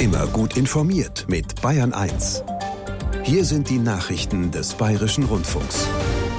Immer gut informiert mit Bayern 1. Hier sind die Nachrichten des Bayerischen Rundfunks.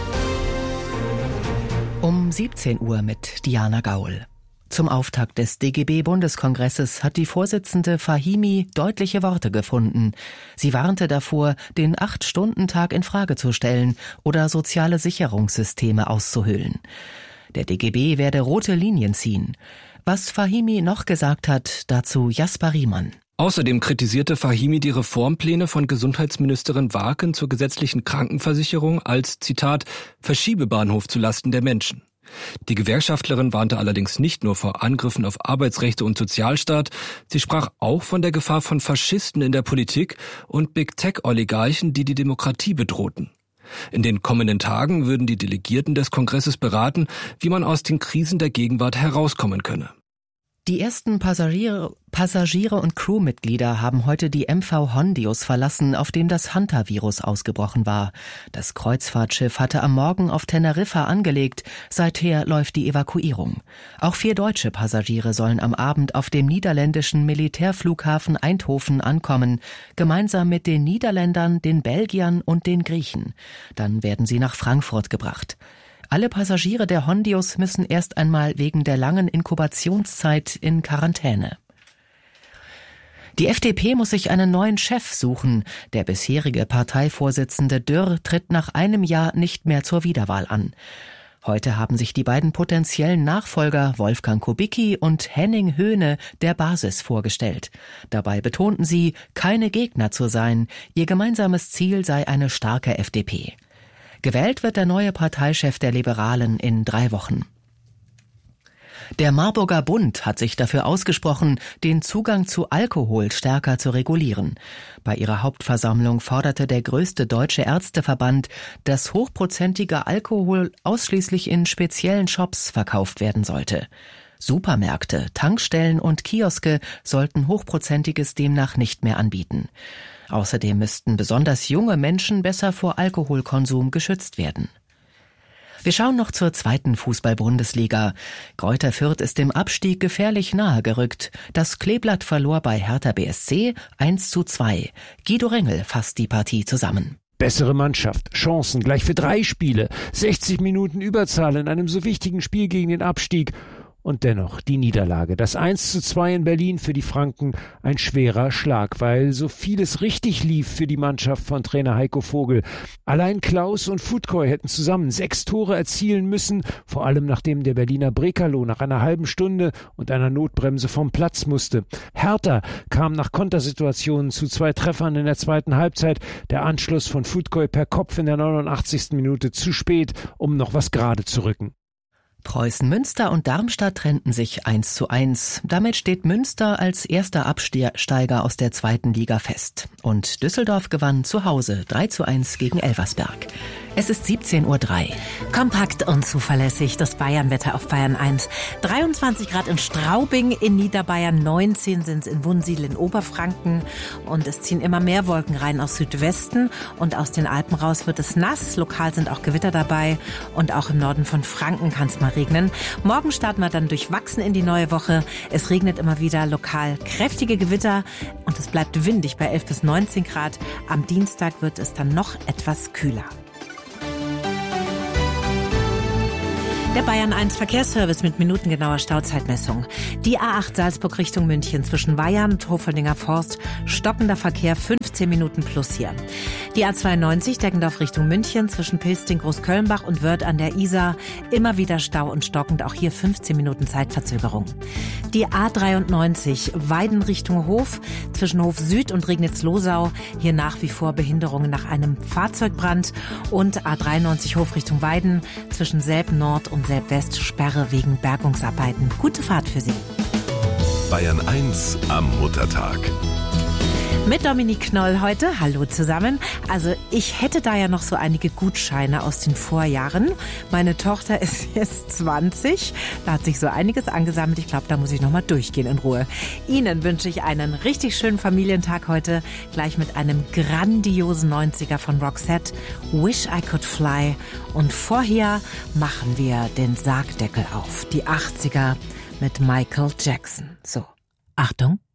Um 17 Uhr mit Diana Gaul. Zum Auftakt des DGB-Bundeskongresses hat die Vorsitzende Fahimi deutliche Worte gefunden. Sie warnte davor, den 8-Stunden-Tag in Frage zu stellen oder soziale Sicherungssysteme auszuhöhlen. Der DGB werde rote Linien ziehen. Was Fahimi noch gesagt hat, dazu Jasper Riemann. Außerdem kritisierte Fahimi die Reformpläne von Gesundheitsministerin Warken zur gesetzlichen Krankenversicherung als, Zitat, Verschiebebahnhof zulasten der Menschen. Die Gewerkschaftlerin warnte allerdings nicht nur vor Angriffen auf Arbeitsrechte und Sozialstaat, sie sprach auch von der Gefahr von Faschisten in der Politik und Big-Tech-Oligarchen, die die Demokratie bedrohten. In den kommenden Tagen würden die Delegierten des Kongresses beraten, wie man aus den Krisen der Gegenwart herauskommen könne. Die ersten Passagiere und Crewmitglieder haben heute die MV Hondius verlassen, auf dem das Hanta-Virus ausgebrochen war. Das Kreuzfahrtschiff hatte am Morgen auf Teneriffa angelegt. Seither läuft die Evakuierung. Auch 4 deutsche Passagiere sollen am Abend auf dem niederländischen Militärflughafen Eindhoven ankommen, gemeinsam mit den Niederländern, den Belgiern und den Griechen. Dann werden sie nach Frankfurt gebracht. Alle Passagiere der Hondius müssen erst einmal wegen der langen Inkubationszeit in Quarantäne. Die FDP muss sich einen neuen Chef suchen. Der bisherige Parteivorsitzende Dürr tritt nach einem Jahr nicht mehr zur Wiederwahl an. Heute haben sich die beiden potenziellen Nachfolger Wolfgang Kubicki und Henning Höhne der Basis vorgestellt. Dabei betonten sie, keine Gegner zu sein. Ihr gemeinsames Ziel sei eine starke FDP. Gewählt wird der neue Parteichef der Liberalen in 3 Wochen. Der Marburger Bund hat sich dafür ausgesprochen, den Zugang zu Alkohol stärker zu regulieren. Bei ihrer Hauptversammlung forderte der größte deutsche Ärzteverband, dass hochprozentiger Alkohol ausschließlich in speziellen Shops verkauft werden sollte. Supermärkte, Tankstellen und Kioske sollten Hochprozentiges demnach nicht mehr anbieten. Außerdem müssten besonders junge Menschen besser vor Alkoholkonsum geschützt werden. Wir schauen noch zur 2. Fußball-Bundesliga. Greuther Fürth ist dem Abstieg gefährlich nahe gerückt. Das Kleeblatt verlor bei Hertha BSC 1:2. Guido Rengel fasst die Partie zusammen. Bessere Mannschaft, Chancen gleich für 3 Spiele, 60 Minuten Überzahl in einem so wichtigen Spiel gegen den Abstieg. Und dennoch die Niederlage. Das 1:2 in Berlin für die Franken ein schwerer Schlag, weil so vieles richtig lief für die Mannschaft von Trainer Heiko Vogel. Allein Klaus und Futkoi hätten zusammen 6 Tore erzielen müssen, vor allem nachdem der Berliner Brekalo nach einer halben Stunde und einer Notbremse vom Platz musste. Hertha kam nach Kontersituationen zu 2 Treffern in der zweiten Halbzeit. Der Anschluss von Futkoi per Kopf in der 89. Minute zu spät, um noch was gerade zu rücken. Preußen Münster und Darmstadt trennten sich 1:1. Damit steht Münster als erster Absteiger aus der 2. Liga fest. Und Düsseldorf gewann zu Hause 3:1 gegen Elversberg. Es ist 17:03 Uhr. Kompakt und zuverlässig das Bayernwetter auf Bayern 1. 23 Grad in Straubing, in Niederbayern 19 sind es in Wunsiedel in Oberfranken. Und es ziehen immer mehr Wolken rein aus Südwesten. Und aus den Alpen raus wird es nass. Lokal sind auch Gewitter dabei. Und auch im Norden von Franken kann es mal regnen. Morgen starten wir dann durchwachsen in die neue Woche. Es regnet immer wieder, lokal kräftige Gewitter. Und es bleibt windig bei 11 bis 19 Grad. Am Dienstag wird es dann noch etwas kühler. Der Bayern 1 Verkehrsservice mit minutengenauer Stauzeitmessung. Die A8 Salzburg Richtung München zwischen Weihern und Hofeldinger Forst, stockender Verkehr 15 Minuten plus hier. Die A92 Deggendorf Richtung München zwischen Pilsting, Großkölnbach und Wörth an der Isar, immer wieder Stau und stockend, auch hier 15 Minuten Zeitverzögerung. Die A93 Weiden Richtung Hof zwischen Hof Süd und Regnitz-Losau, hier nach wie vor Behinderungen nach einem Fahrzeugbrand. Und A93 Hof Richtung Weiden zwischen Selb Nord und Selb West, Sperre wegen Bergungsarbeiten. Gute Fahrt für Sie. Bayern 1 am Muttertag. Mit Dominique Knoll heute. Hallo zusammen. Also ich hätte da ja noch so einige Gutscheine aus den Vorjahren. Meine Tochter ist jetzt 20. Da hat sich so einiges angesammelt. Ich glaube, da muss ich noch mal durchgehen in Ruhe. Ihnen wünsche ich einen richtig schönen Familientag heute. Gleich mit einem grandiosen 90er von Roxette. Wish I Could Fly. Und vorher machen wir den Sargdeckel auf. Die 80er mit Michael Jackson. So, Achtung.